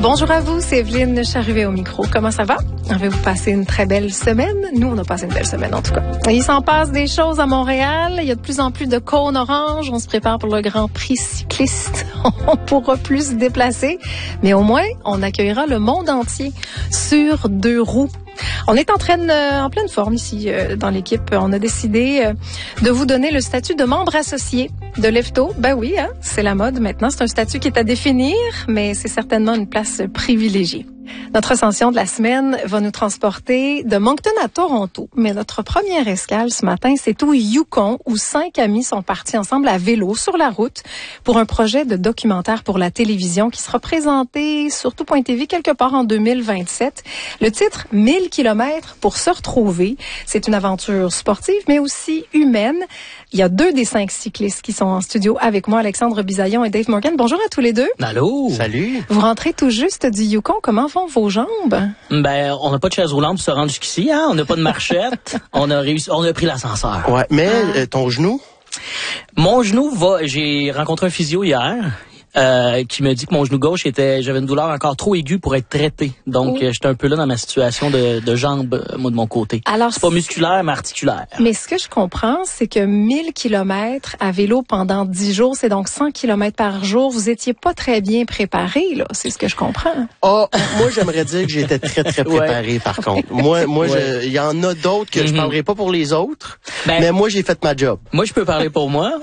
Bonjour à vous, c'est Evelyne Charruet au micro. Comment ça va? Avez-vous passé une très belle semaine? Nous, on a passé une belle semaine en tout cas. Il s'en passe des choses à Montréal. Il y a de plus en plus de cônes oranges. On se prépare pour le Grand Prix cycliste. On pourra plus se déplacer. Mais au moins, on accueillera le monde entier sur 2 roues. On est en pleine forme ici dans l'équipe. On a décidé de vous donner le statut de membre associé de Lefto. Ben oui, hein, c'est la mode maintenant. C'est un statut qui est à définir, mais c'est certainement une place privilégiée. Notre ascension de la semaine va nous transporter de Moncton à Toronto. Mais notre première escale ce matin, c'est au Yukon, où 5 amis sont partis ensemble à vélo sur la route pour un projet de documentaire pour la télévision qui sera présenté sur Tout.tv quelque part en 2027. Le titre, 1000 kilomètres pour se retrouver. C'est une aventure sportive, mais aussi humaine. Il y a 2 des 5 cyclistes qui sont en studio avec moi, Alexandre Bisaillon et Dave Morgan. Bonjour à tous les deux. Allô. Salut. Vous rentrez tout juste du Yukon. Comment vont vos jambes? Ben, on n'a pas de chaise roulante pour se rendre jusqu'ici, hein. On n'a pas de marchette. on a pris l'ascenseur. Ouais, mais ton genou? Mon genou j'ai rencontré un physio hier. Qui me dit que mon genou gauche j'avais une douleur encore trop aiguë pour être traité. Donc, j'étais un peu là dans ma situation de jambe, moi, de mon côté. Alors, c'est pas musculaire, mais articulaire. Mais ce que je comprends, c'est que 1000 kilomètres à vélo pendant 10 jours, c'est donc 100 kilomètres par jour. Vous étiez pas très bien préparé, là. C'est ce que je comprends. Ah, moi, j'aimerais dire que j'étais très, très préparé, par contre. Moi, il y en a d'autres que je parlerai pas pour les autres. Mais moi, j'ai fait ma job. Moi, je peux parler pour moi.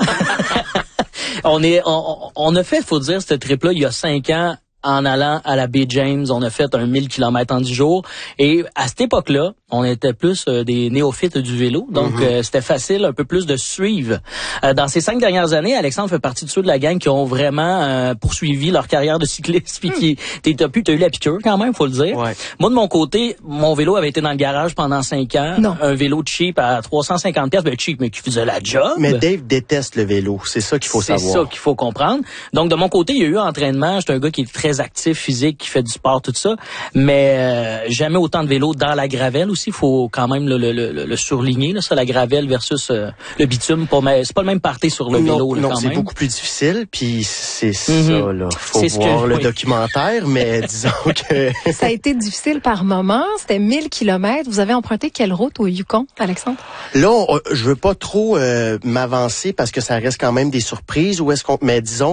On a fait, faut dire, ce trip-là, il y a 5 ans, en allant à la baie James. On a fait un 1000 kilomètres en 10 jours. Et à cette époque-là, on était plus des néophytes du vélo. Donc, c'était facile un peu plus de suivre. Dans ces 5 dernières années, Alexandre fait partie de ceux de la gang qui ont vraiment poursuivi leur carrière de cycliste. Puis t'as eu la piqûre quand même, faut le dire. Ouais. Moi, de mon côté, mon vélo avait été dans le garage pendant 5 ans. Non. Un vélo cheap à 350$. Ben cheap, mais qui faisait la job. Mais Dave déteste le vélo. C'est ça qu'il faut savoir. C'est ça qu'il faut comprendre. Donc, de mon côté, il y a eu entraînement. J'étais un gars qui est très actif, physique, qui fait du sport, tout ça. Mais jamais autant de vélo dans la gravelle aussi. Il faut quand même le surligner, là, ça, la gravelle versus le bitume. C'est pas le même party sur le vélo. Non, c'est beaucoup plus difficile. Puis c'est ça, là. Faut voir le documentaire, mais disons que... Ça a été difficile par moment. C'était 1000 kilomètres. Vous avez emprunté quelle route au Yukon, Alexandre? Là, je veux pas trop m'avancer parce que ça reste quand même des surprises. Mais disons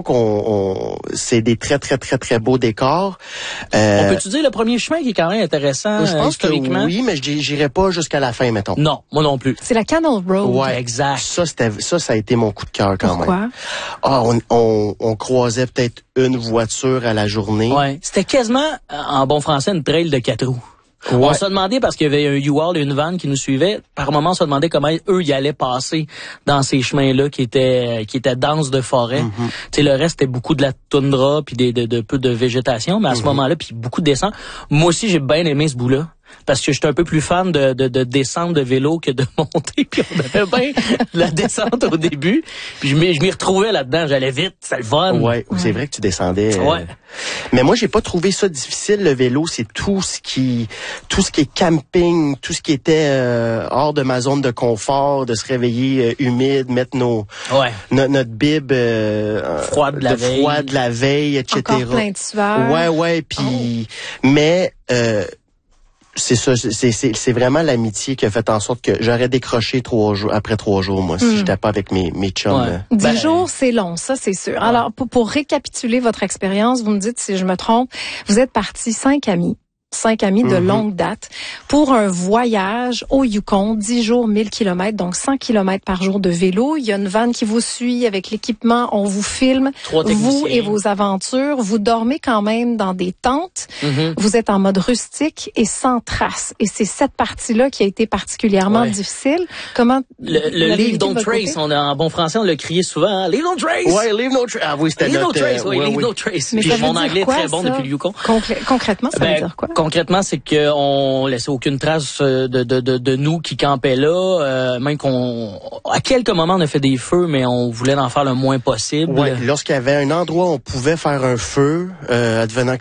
c'est des très, très, très, très beaux décors. On peut-tu dire le premier chemin qui est quand même intéressant historiquement? Oui, mais j'irai pas jusqu'à la fin, mettons. Non, moi non plus. C'est la Canal Road. Ouais, exact. Ça a été mon coup de cœur quand même. Pourquoi? On croisait peut-être une voiture à la journée. Ouais. C'était quasiment, en bon français, une trail de 4 roues. Ouais. On se demandait, parce qu'il y avait un U-Haul et une van qui nous suivaient, par moment on se demandait comment eux y allaient passer dans ces chemins-là qui étaient denses de forêt. Tu sais, le reste c'était beaucoup de la toundra puis de peu de végétation, mais à ce moment-là, puis beaucoup de descente. Moi aussi j'ai bien aimé ce bout-là. Parce que j'étais un peu plus fan de descente de vélo que de monter, puis on avait bien la descente au début. Puis je m'y retrouvais là-dedans, j'allais vite, c'est le fun. Ouais, c'est vrai que tu descendais. Ouais. Mais moi j'ai pas trouvé ça difficile le vélo, c'est tout ce qui est camping, tout ce qui était hors de ma zone de confort, de se réveiller humide, mettre notre bib froid de la veille, etc. Encore plein de sueur. Ouais, puis mais c'est ça, c'est vraiment l'amitié qui a fait en sorte que j'aurais décroché après 3 jours, moi, si j'étais pas avec mes chums. Ouais. 10 jours, c'est long, ça, c'est sûr. Ouais. Alors, pour récapituler votre expérience, vous me dites si je me trompe, vous êtes partis 5 amis de longue date pour un voyage au Yukon, 10 jours, 1000 kilomètres, donc 100 kilomètres par jour de vélo. Il y a une vanne qui vous suit avec l'équipement. On vous filme, vous et vos aventures. Vous dormez quand même dans des tentes. Vous êtes en mode rustique et sans trace. Et c'est cette partie-là qui a été particulièrement difficile. Comment le Leave No Trace, en bon français, on l'a crié souvent. Hein? Leave No Trace! Ouais, Leave No Trace. Ah oui, c'était Leave No Trace, Leave No Trace. Mais puis mon anglais est très bon depuis le Yukon. Concrètement, ça veut dire quoi? Concrètement, c'est qu'on laissait aucune trace de nous qui campaient là, même à quelques moments on a fait des feux, mais on voulait en faire le moins possible. Ouais, lorsqu'il y avait un endroit où on pouvait faire un feu, advenant que